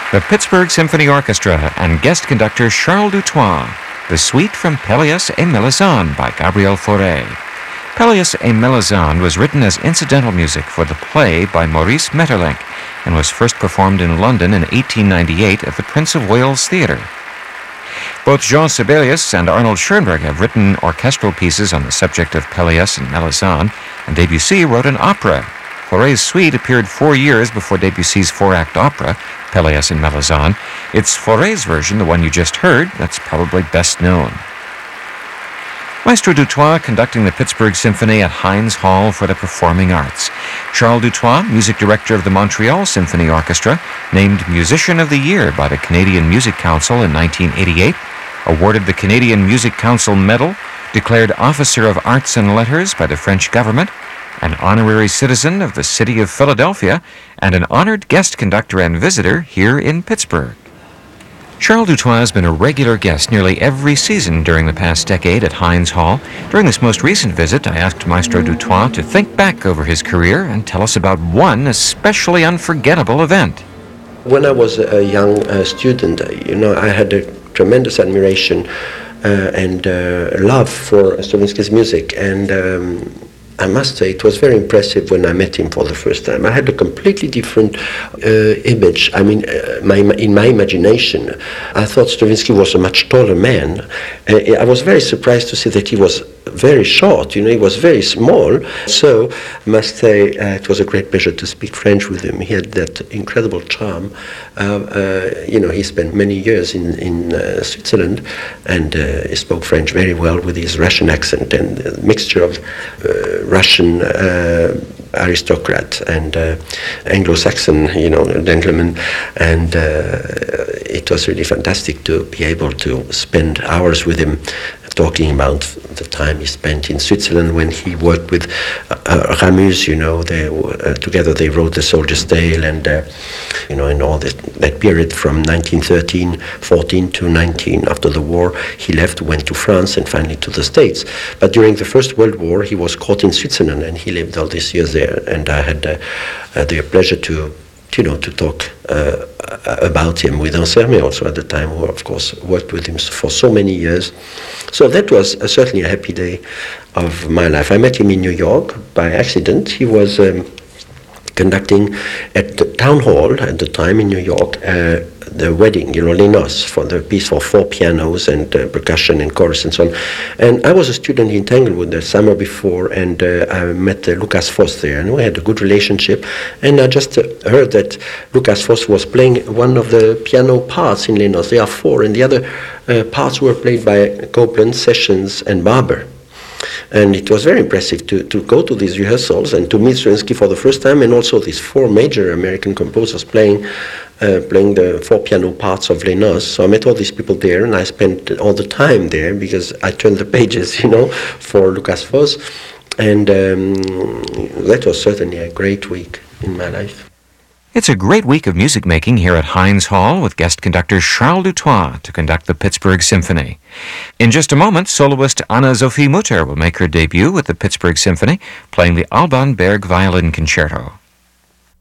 The Pittsburgh Symphony Orchestra and guest conductor Charles Dutoit, the suite from Pelléas et Melisande by Gabriel Fauré. Pelléas et Melisande was written as incidental music for the play by Maurice Maeterlinck and was first performed in London in 1898 at the Prince of Wales Theatre. Both Jean Sibelius and Arnold Schoenberg have written orchestral pieces on the subject of Pelléas and Melisande, and Debussy wrote an opera. Fauré's suite appeared 4 years before Debussy's four-act opera, Pelléas and Melisande. It's Fauré's version, the one you just heard, that's probably best known. Maestro Dutoit conducting the Pittsburgh Symphony at Heinz Hall for the Performing Arts. Charles Dutoit, music director of the Montreal Symphony Orchestra, named Musician of the Year by the Canadian Music Council in 1988, awarded the Canadian Music Council Medal, declared Officer of Arts and Letters by the French government, an honorary citizen of the city of Philadelphia, and an honored guest conductor and visitor here in Pittsburgh. Charles Dutoit has been a regular guest nearly every season during the past decade at Heinz Hall. During this most recent visit, I asked Maestro Dutoit to think back over his career and tell us about one especially unforgettable event. When I was a young student, I had a tremendous admiration and love for Stravinsky's music, and I must say it was very impressive when I met him for the first time. I had a completely different image. I mean, in my imagination, I thought Stravinsky was a much taller man. I was very surprised to see that he was very short, he was very small. So I must say it was a great pleasure to speak French with him. He had that incredible charm. He spent many years in Switzerland, and he spoke French very well with his Russian accent and a mixture of Russian aristocrat and Anglo-Saxon, gentleman, and it was really fantastic to be able to spend hours with him talking about the time he spent in Switzerland when he worked with Ramus. Together they wrote The Soldier's Tale, and in all that period from 1914 to 19 after the war, he left, went to France, and finally to the States. But during the First World War, he was caught in Switzerland, and he lived all these years there. And I had the pleasure to talk about him with Ansermet also at the time, who of course worked with him for so many years. So that was certainly a happy day of my life. I met him in New York by accident. He was conducting at the town hall at the time in New York the wedding, Les Noces, for the piece for 4 pianos and percussion and chorus and so on. And I was a student in Tanglewood the summer before, and I met Lukas Foss there, and we had a good relationship. And I just heard that Lukas Foss was playing one of the piano parts in Les Noces. There are 4, and the other parts were played by Copland, Sessions, and Barber. And it was very impressive to go to these rehearsals and to meet Stravinsky for the first time, and also these 4 major American composers playing the 4 piano parts of Les Noces. So I met all these people there, and I spent all the time there because I turned the pages, for Lukas Foss. And that was certainly a great week in my life. It's a great week of music making here at Heinz Hall with guest conductor Charles Dutoit to conduct the Pittsburgh Symphony. In just a moment, soloist Anna-Sophie Mutter will make her debut with the Pittsburgh Symphony, playing the Alban Berg Violin Concerto.